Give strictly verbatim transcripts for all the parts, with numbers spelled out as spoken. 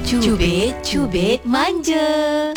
Cubit-cubit manja.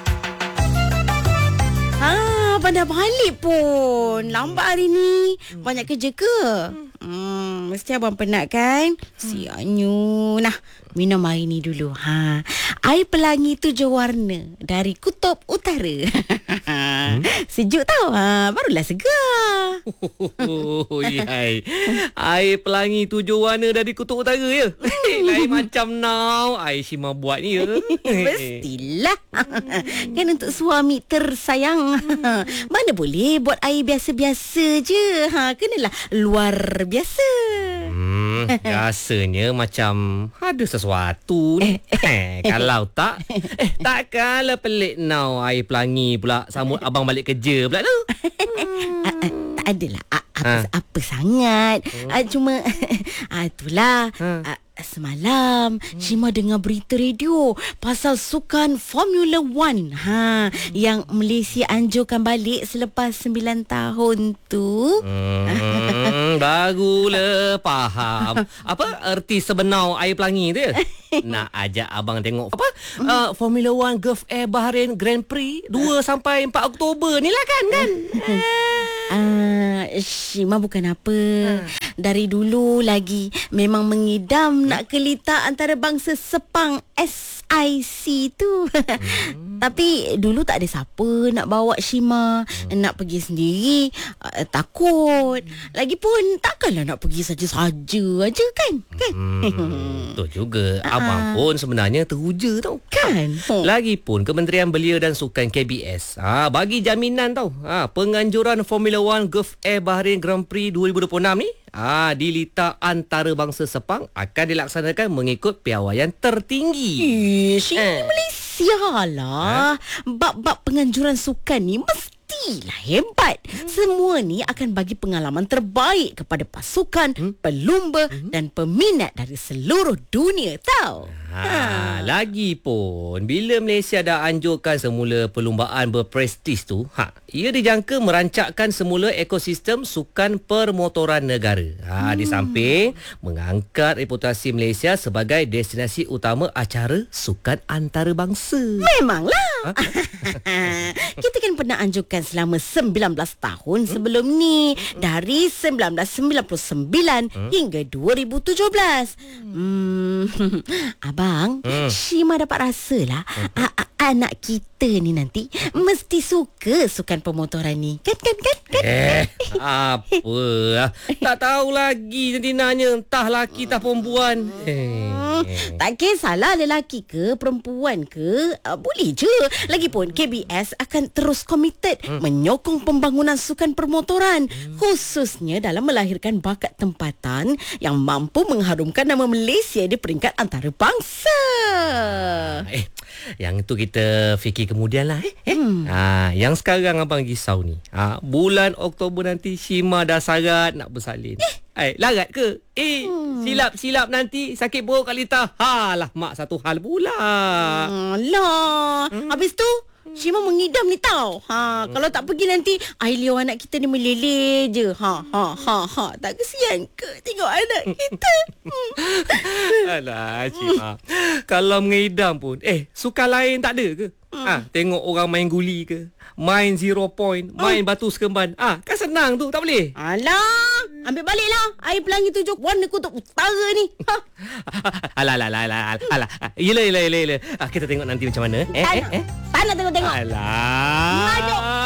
Ah, pada balik pun. Lambat hari ni. Banyak kerja ke? Hmm, mesti abang penat kan? Siapnya. Nah, minum air ni dulu. Ha. Air pelangi tujuh warna dari Kutub Utara. hmm? Sejuk tau. Ha, barulah segar. Oh, yai. Air pelangi tujuh warna dari Kutub Utara ya. Lain macam now Air Shima buat ni ya. Mestilah. Kan untuk suami tersayang. Mana boleh buat air biasa-biasa je. Ha, kenalah luar biasa. Hmm, rasanya macam ada sesuatu ni. Eh, kalau tak, eh takkanlah pelik now Air pelangi pula sambut abang balik kerja pula tu. Hmm. Tak adalah apa, ha. apa sangat. Hmm. Uh, cuma uh, itulah. Hmm. Uh, Semalam hmm. Shima dengar berita radio pasal sukan Formula One ha, yang Malaysia anjurkan balik selepas sembilan tahun tu. Hmm, barulah faham apa erti sebenar Air pelangi tu ya. Nak ajak abang tengok apa uh, Formula One Gulf Air Bahrain Grand Prix dua sampai empat Oktober ni lah kan kan. Ah, Shima bukan apa. Hmm. Dari dulu lagi memang mengidam nak kelita antarabangsa Sepang S I C tu. Hmm. Tapi dulu tak ada siapa nak bawa Shima. Hmm. Nak pergi sendiri uh, takut. Lagipun takkanlah nak pergi saja-saja aja kan? Kan? Hmm, betul juga. Abang pun sebenarnya teruja tau. Kan? Lagipun Kementerian Belia dan Sukan K B S ha, bagi jaminan tau. Ha, penganjuran Formula One Gulf Air Bahrain Grand Prix dua ribu dua puluh enam ni ha, di litar antarabangsa Sepang akan dilaksanakan mengikut piawaian tertinggi. Ish, ini eh. Malaysia lah. Ha? Bab-bab penganjuran sukan ni mestilah hebat. Hmm. Semua ni akan bagi pengalaman terbaik kepada pasukan, hmm? pelumba hmm? dan peminat dari seluruh dunia tau. Ha, ha. Lagipun bila Malaysia dah anjurkan semula perlumbaan berprestis tu, ha, ia dijangka merancakkan semula ekosistem sukan permotoran negara. Ha, hmm. Di samping mengangkat reputasi Malaysia sebagai destinasi utama acara sukan antarabangsa. Memanglah. Ha? Kita kan pernah anjurkan selama sembilan belas tahun hmm? sebelum ni, dari sembilan belas sembilan puluh sembilan hmm? hingga dua ribu tujuh belas. Hmm. Abang, hmm. Shima dapat rasalah hmm. a- a- anak kita ni nanti mesti suka sukan pemotoran ni. Kan kan kan kan. Eh, apa? Tak tahu lagi nanti nanya entah lelaki tak perempuan. Hmm, tak kisahlah lelaki ke perempuan ke, uh, boleh je. Lagipun K B S akan terus komited hmm. menyokong pembangunan sukan permotoran, hmm. khususnya dalam melahirkan bakat tempatan yang mampu mengharumkan nama Malaysia di peringkat antarabangsa. Eh, yang tu kita fikir kemudian lah eh. eh? Hmm. Ha, yang sekarang abang risau ni, ha, bulan Oktober nanti Shima dah sarat nak bersalin. Eh, eh larat ke? Eh, hmm. silap-silap nanti sakit perut kat litar. Halah, mak satu hal pula. Alah, hmm. habis tu Shima mengidam ni tau. Ha, hmm. kalau tak pergi nanti air liur anak kita ni meleleh je. Ha ha ha ha. Tak kesian ke tengok anak kita? Hmm. Alah, Shima. Kalau mengidam pun, eh, sukan lain tak ada ke? Hmm. Ha, tengok orang main guli ke, main zero point, main hmm. batu sekemban. Ah, ha, kan senang tu, tak boleh. Alah, ambil baliklah air pelangi tujuh warna Kutub Utara ni. Ha. Alah, alah, alah, alah, alah. Yelah, yelah, yelah, yelah. Ah, kita tengok nanti macam mana. Eh, tak eh, nak. eh. Tak nak tengok-tengok. Alah. Ngajuk.